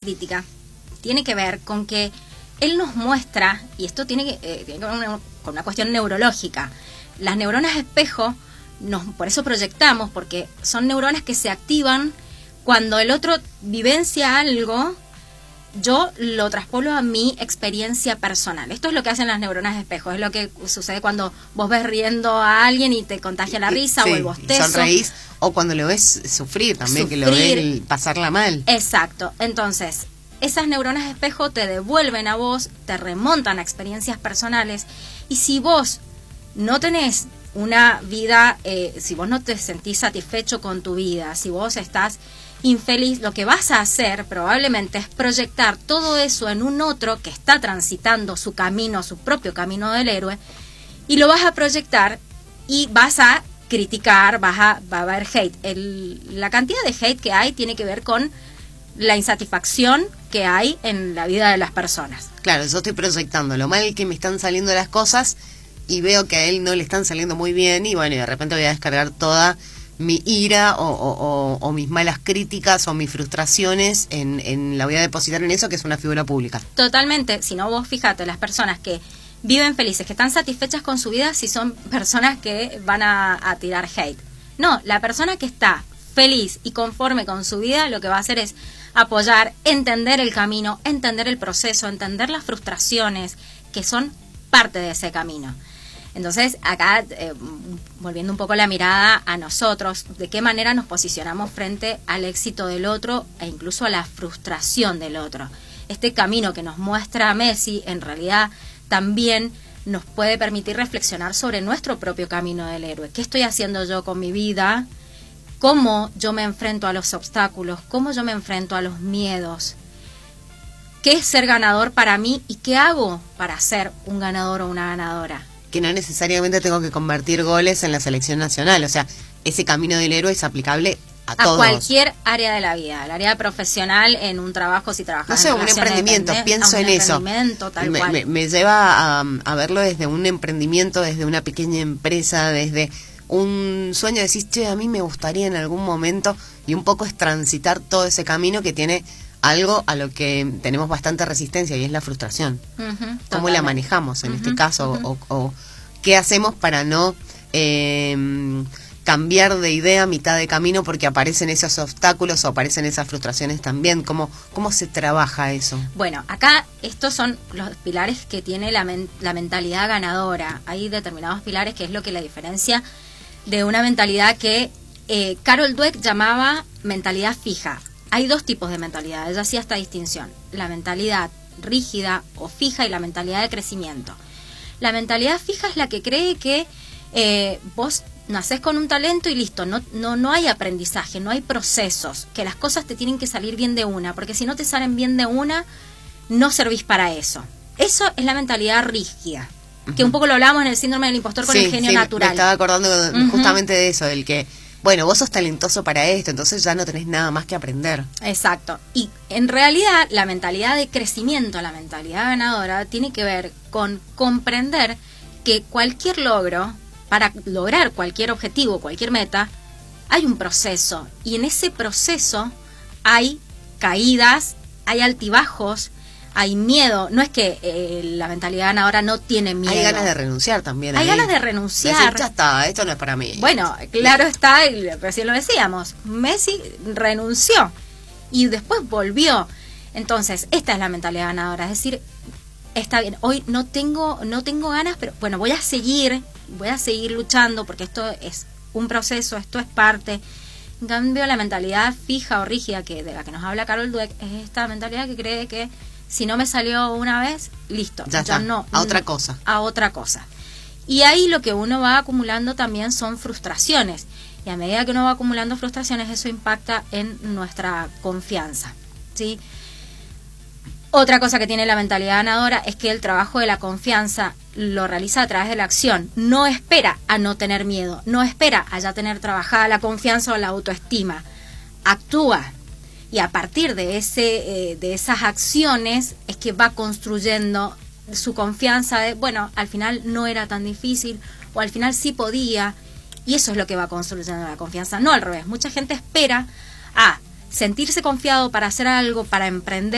crítica tiene que ver con que él nos muestra, y esto tiene que ver con una cuestión neurológica. Las neuronas espejo, por eso proyectamos, porque son neuronas que se activan cuando el otro vivencia algo, yo lo traspolo a mi experiencia personal. Esto es lo que hacen las neuronas espejo, es lo que sucede cuando vos ves riendo a alguien y te contagia la risa, sí, o el bostezo. Sonreís, o cuando lo ves sufrir también, que lo ves pasarla mal. Exacto. Entonces, esas neuronas espejo te devuelven a vos, te remontan a experiencias personales, y si vos no tenés una vida, si vos no te sentís satisfecho con tu vida, si vos estás infeliz, lo que vas a hacer probablemente es proyectar todo eso en un otro que está transitando su camino, su propio camino del héroe, y lo vas a proyectar y vas a criticar, va a haber hate. La cantidad de hate que hay tiene que ver con la insatisfacción que hay en la vida de las personas. Claro, yo estoy proyectando lo mal que me están saliendo las cosas y veo que a él no le están saliendo muy bien, y bueno, y de repente voy a descargar toda mi ira o mis malas críticas o mis frustraciones la voy a depositar en eso, que es una figura pública. Totalmente. Si no, vos fíjate, las personas que viven felices, que están satisfechas con su vida, si son personas que van a tirar hate. No, la persona que está feliz y conforme con su vida, lo que va a hacer es apoyar, entender el camino, entender el proceso, entender las frustraciones que son parte de ese camino. Entonces, acá, volviendo un poco la mirada a nosotros, de qué manera nos posicionamos frente al éxito del otro e incluso a la frustración del otro. Este camino que nos muestra Messi, en realidad, también nos puede permitir reflexionar sobre nuestro propio camino del héroe. ¿Qué estoy haciendo yo con mi vida? ¿Cómo yo me enfrento a los obstáculos? ¿Cómo yo me enfrento a los miedos? ¿Qué es ser ganador para mí? ¿Y qué hago para ser un ganador o una ganadora? Que no necesariamente tengo que convertir goles en la selección nacional. O sea, ese camino del héroe es aplicable a todos. Cualquier área de la vida, el área profesional, en un trabajo, si trabajas no sé, un emprendimiento, pienso en eso. Tal cual. Me lleva a verlo desde un emprendimiento, desde una pequeña empresa, desde un sueño, decís, che, a mí me gustaría en algún momento, y un poco es transitar todo ese camino que tiene algo a lo que tenemos bastante resistencia, y es la frustración. ¿Cómo la manejamos en este caso? O qué hacemos para no cambiar de idea a mitad de camino porque aparecen esos obstáculos o aparecen esas frustraciones también. ¿Cómo se trabaja eso? Bueno, acá estos son los pilares que tiene la mentalidad ganadora. Hay determinados pilares que es lo que la diferencia de una mentalidad que Carol Dweck llamaba mentalidad fija. Hay dos tipos de mentalidad, ella hacía esta distinción: la mentalidad rígida o fija y la mentalidad de crecimiento. La mentalidad fija es la que cree que vos nacés con un talento y listo, no hay aprendizaje, no hay procesos, que las cosas te tienen que salir bien de una, porque si no te salen bien de una, no servís para eso. Eso es la mentalidad rígida, que un poco lo hablábamos en el síndrome del impostor con el genio natural. Me estaba acordando justamente de eso, del que, bueno, vos sos talentoso para esto, entonces ya no tenés nada más que aprender. Exacto. Y en realidad la mentalidad de crecimiento, la mentalidad ganadora, tiene que ver con comprender que cualquier logro, para lograr cualquier objetivo, cualquier meta, hay un proceso. Y en ese proceso hay caídas, hay altibajos, hay miedo. No es que la mentalidad ganadora no tiene miedo. Hay ganas de renunciar también. Hay ganas de renunciar. Decir, ya está, esto no es para mí. Bueno, claro está, y recién lo decíamos, Messi renunció y después volvió. Entonces, esta es la mentalidad ganadora, es decir, está bien, hoy no tengo ganas, pero bueno, voy a seguir luchando porque esto es un proceso, esto es parte. En cambio, la mentalidad fija o rígida de la que nos habla Carol Dweck es esta mentalidad que cree que si no me salió una vez, listo, ya está, no, a otra cosa. A otra cosa. Y ahí lo que uno va acumulando también son frustraciones. Y a medida que uno va acumulando frustraciones, eso impacta en nuestra confianza, ¿sí? Otra cosa que tiene la mentalidad ganadora es que el trabajo de la confianza lo realiza a través de la acción. No espera a no tener miedo, no espera a ya tener trabajada la confianza o la autoestima. Actúa. Y a partir de esas acciones es que va construyendo su confianza de, bueno, al final no era tan difícil, o al final sí podía, y eso es lo que va construyendo la confianza, no al revés. Mucha gente espera a sentirse confiado para hacer algo, para emprender,